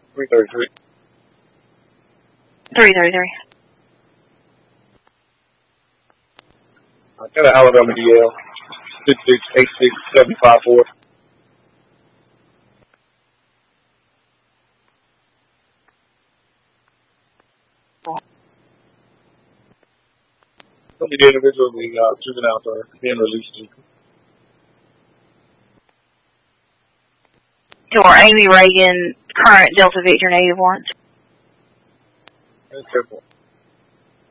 333. 333. I got an Alabama DL. 6686754. Some of the individuals the juveniles are being released. For Amy Reagan, current Delta Victor native warrant. That's simple.